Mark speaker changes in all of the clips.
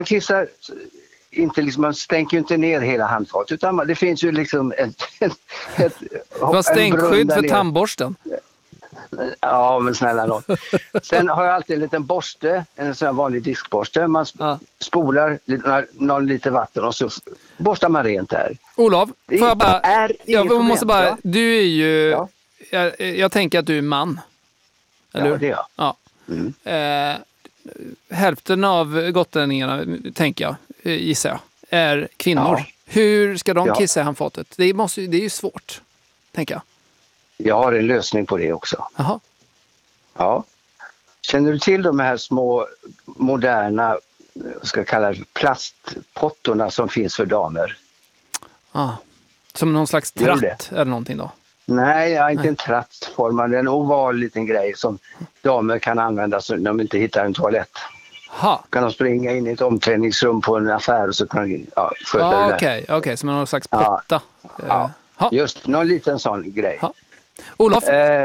Speaker 1: kissar inte liksom, man stänker ju inte ner hela handfatet, utan det finns ju liksom ett
Speaker 2: vad stänkskydd för tandborsten?
Speaker 1: Ja, men snälla något. Sen har jag alltid en liten borste, en sån här vanlig diskborste. Man spolar någon liter vatten och så borstar man rent där.
Speaker 2: Olof, du är ju, jag tänker att du är man. Eller?
Speaker 1: Ja, det är jag.
Speaker 2: Ja. Hälften av gotlänningarna, tänker jag, gissar jag, är kvinnor. Ja. Hur ska de kissa i handfatet? Det är ju svårt, tänker jag.
Speaker 1: Jag har en lösning på det också.
Speaker 2: Aha.
Speaker 1: Ja. Känner du till de här små moderna, ska kalla det, plastpottorna som finns för damer?
Speaker 2: Som någon slags tratt eller någonting då?
Speaker 1: Nej, inte en trattformad, en oval liten grej som damer kan använda så de inte hittar en toalett. Kan de springa in i ett omklädningsrum på en affär och så kan de sköta det där.
Speaker 2: Okej, som någon slags potta.
Speaker 1: Just någon liten sån grej.
Speaker 2: Olof,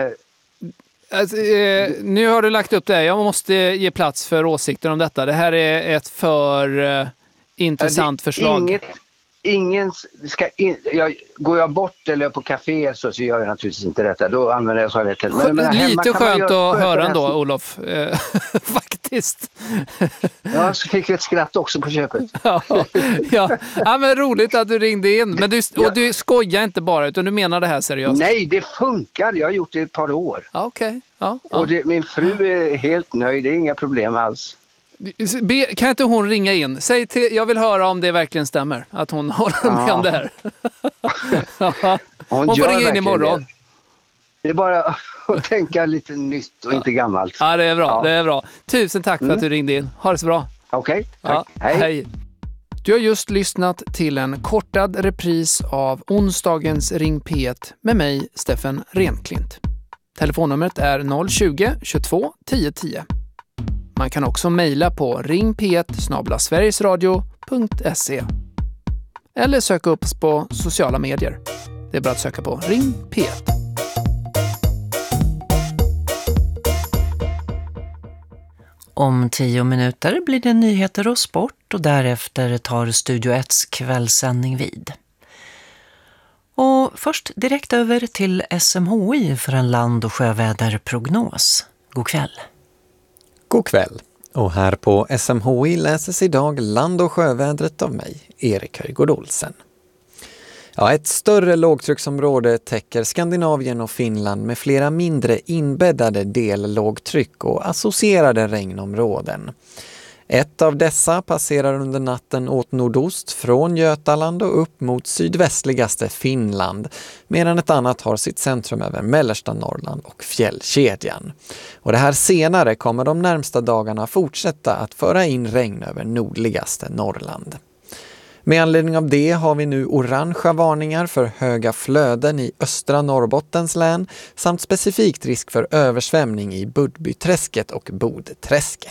Speaker 2: nu har du lagt upp det här. Jag måste ge plats för åsikter om detta. Det här är ett för intressant förslag. Går jag bort eller på café så gör jag naturligtvis inte detta. Då använder jag toaletten. Lite skönt att höra ändå, Olof. Faktiskt.
Speaker 1: Ja, så fick jag ett skratt också på köpet.
Speaker 2: Ja, men roligt att du ringde in. Men du skojar inte bara, utan du menar det här seriöst?
Speaker 1: Nej, det funkar. Jag har gjort det i ett par år.
Speaker 2: Okej.
Speaker 1: Och min fru är helt nöjd. Det är inga problem alls.
Speaker 2: Kan inte hon ringa in? Jag vill höra om det verkligen stämmer. Att hon håller med om det här. Hon får ringa in imorgon.
Speaker 1: Det är bara att tänka lite nytt och inte gammalt.
Speaker 2: Ja, det är bra. Det är bra. Tusen tack för att du ringde in. Ha det så bra.
Speaker 1: Okej, tack. Hej.
Speaker 2: Du har just lyssnat till en kortad repris av onsdagens Ring P1 med mig, Steffen Renklint. Telefonnumret är 020-22 10 10. Man kan också mejla på ringp1@sverigesradio.se eller söka upp oss på sociala medier. Det är bara att söka på Ring P1.
Speaker 3: Om 10 minuter blir det nyheter och sport och därefter tar Studio 1:s kvällssändning vid. Och först direkt över till SMHI för en land- och sjöväderprognos. God kväll.
Speaker 4: God kväll. Och här på SMHI läses idag land- och sjövädret av mig, Erik Höjgård Olsen. Ett större lågtrycksområde täcker Skandinavien och Finland med flera mindre inbäddade dellågtryck och associerade regnområden. Ett av dessa passerar under natten åt nordost från Götaland och upp mot sydvästligaste Finland, medan ett annat har sitt centrum över mellersta Norrland och fjällkedjan. Och det här senare kommer de närmsta dagarna fortsätta att föra in regn över nordligaste Norrland. Med anledning av det har vi nu orangea varningar för höga flöden i östra Norrbottens län samt specifikt risk för översvämning i Budbyträsket och Bodträsket.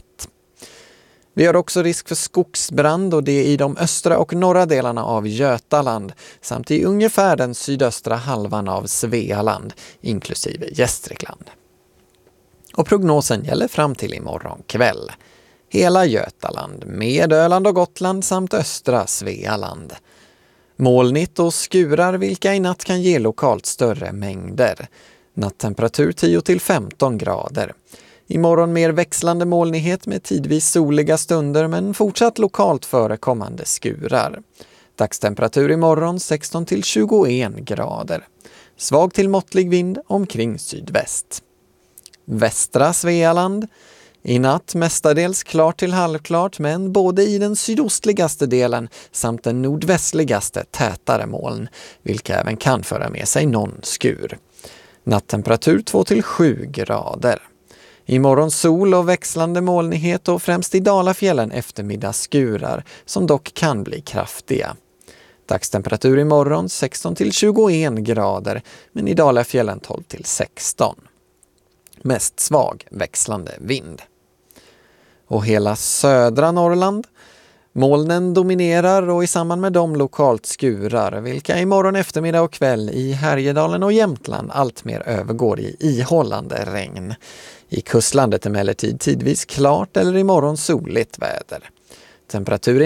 Speaker 4: Vi har också risk för skogsbrand och det i de östra och norra delarna av Götaland samt i ungefär den sydöstra halvan av Svealand, inklusive Gästrikland. Och prognosen gäller fram till imorgon kväll. Hela Götaland med Öland och Gotland samt östra Svealand. Molnigt och skurar vilka i natt kan ge lokalt större mängder. Nattemperatur 10-15 grader. Imorgon mer växlande molnighet med tidvis soliga stunder men fortsatt lokalt förekommande skurar. Dagstemperatur imorgon 16-21 grader. Svag till måttlig vind omkring sydväst. Västra Svealand. I natt mestadels klart till halvklart men både i den sydostligaste delen samt den nordvästligaste tätare moln, vilka även kan föra med sig någon skur. Nattemperatur 2-7 grader. Imorgon sol och växlande molnighet och främst i Dalafjällen eftermiddagsskurar som dock kan bli kraftiga. Dagstemperatur imorgon 16-21 grader men i Dalafjällen 12-16. Mest svag växlande vind. Och hela södra Norrland. Molnen dominerar och i samband med dem lokalt skurar, vilka imorgon eftermiddag och kväll i Härjedalen och Jämtland allt mer övergår i ihållande regn. I kustlandet emellertid tidvis klart eller imorgon soligt väder. Temperaturen